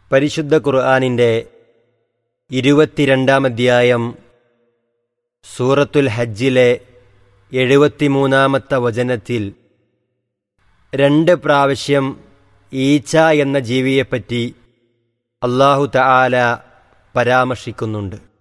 പരിശുദ്ധ ഖുർആനിൻ്റെ 22-ാം അധ്യായം സൂറത്തുൽ ഹജ്ജിലെ 73-ാമത്തെ വചനത്തിൽ 2 പ്രാവശ്യം ഈച്ച എന്ന ജീവിയെപ്പറ്റി അല്ലാഹു തആല പരാമർശിക്കുന്നുണ്ട്.